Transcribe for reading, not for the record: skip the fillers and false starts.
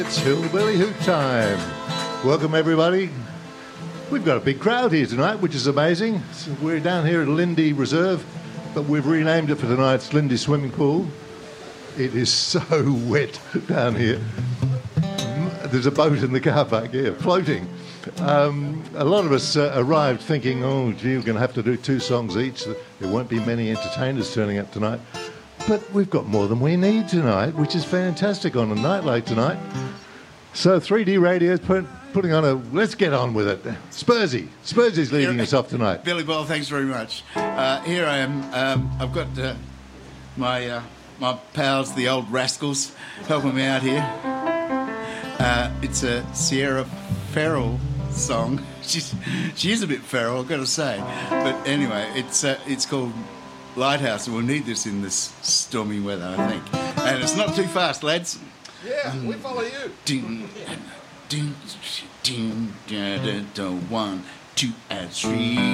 It's Hillbilly Hoot time. Welcome, everybody. We've got a big crowd here tonight, which is amazing. So we're down here at Lindy Reserve, but we've renamed it for tonight's Lindy Swimming Pool. It is so wet down here. There's a boat in the car park here, floating. A lot of us arrived thinking, oh, gee, we're going to have to do 2 songs each. There won't be many entertainers turning up tonight. But we've got more than we need tonight, which is fantastic on a night like tonight. So 3D Radio's putting on a... Let's get on with it. Spursy's leading us off tonight. Billy Boyle, thanks very much. Here I am. I've got my pals, the old rascals, helping me out here. It's a Sierra Farrell song. She is a bit feral, I've got to say. But anyway, it's called Lighthouse, and we'll need this in this stormy weather, I think. And it's not too fast, lads. Yeah, we follow you. Ding, ding, ding, ding, 1, 2, and 3.